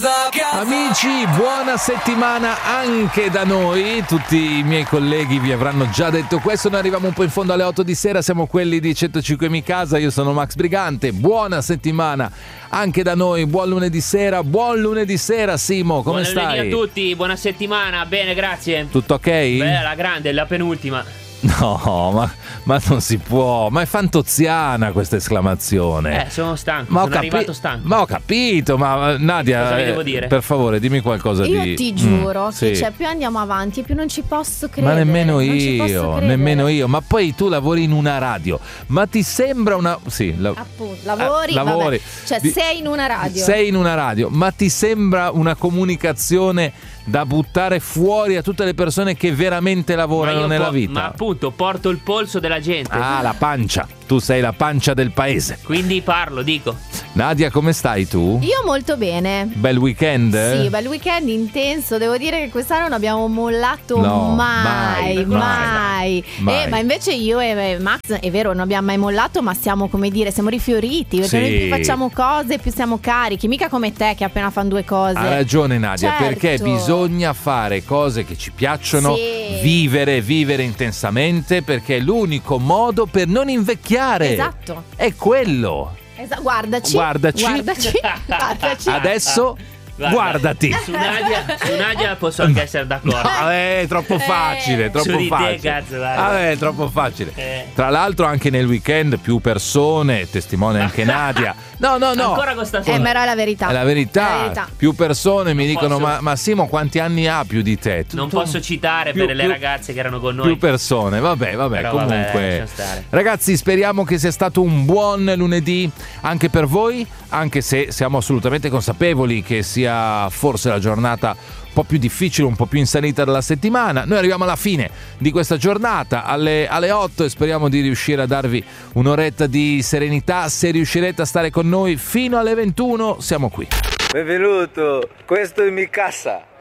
Amici, buona settimana anche da noi. Tutti i miei colleghi vi avranno già detto questo. Noi arriviamo un po' in fondo alle 8 di sera. Siamo quelli di 105 Mi Casa. Io sono Max Brigante. Buona settimana anche da noi. Buon lunedì sera. Buon lunedì sera, Simo. Come stai? Buon lunedì a tutti. Buona settimana. Bene, grazie. Tutto ok? Beh, la grande, la penultima. No, ma non si può. Ma è fantoziana questa esclamazione. Sono stanco, sono arrivato stanco. Ma ho capito, ma Nadia, cosa vi devo dire? Per favore, dimmi qualcosa Io di... ti giuro sì. che più andiamo avanti, più non ci posso credere. Ma nemmeno non ci posso io, credere. nemmeno io. Ma poi tu lavori in una radio. Ma ti sembra una... Sì, Appunto, lavori. lavori. Cioè, sei in una radio. Sei in una radio, ma ti sembra una comunicazione da buttare fuori a tutte le persone che veramente lavorano nella vita? Ma appunto, porto il polso della gente. Ah, la pancia. Tu sei la pancia del paese. Quindi parlo, dico. Nadia, come stai tu? Io molto bene. Bel weekend? Sì, bel weekend intenso. Devo dire che quest'anno non abbiamo mollato mai. Ma invece io e Max, è vero, non abbiamo mai mollato, ma siamo, come dire, siamo rifioriti. Perché noi più facciamo cose, più siamo carichi. Mica come te che appena fanno due cose. Ha ragione Nadia, certo. Perché bisogna fare cose che ci piacciono, vivere intensamente, perché è l'unico modo per non invecchiare. Esatto. È quello. Guardaci. Adesso guardati. Su Nadia posso anche essere d'accordo. È troppo facile, troppo Su di facile. te, cazzo, È troppo facile. Tra l'altro anche nel weekend più persone, testimone anche Nadia. No. Ancora con sta ma era la verità. È la verità. Più persone mi dicono ma Simo quanti anni ha più di te? Non posso citare per le ragazze che erano con noi. Più persone, vabbè, però comunque. Vabbè, ragazzi, speriamo che sia stato un buon lunedì anche per voi, anche se siamo assolutamente consapevoli che sia forse la giornata un po' più difficile, un po' più in salita della settimana. Noi arriviamo alla fine di questa giornata alle 8 e speriamo di riuscire a darvi un'oretta di serenità. Se riuscirete a stare con noi fino alle 21 siamo qui. Benvenuto, questo è Mi Casa.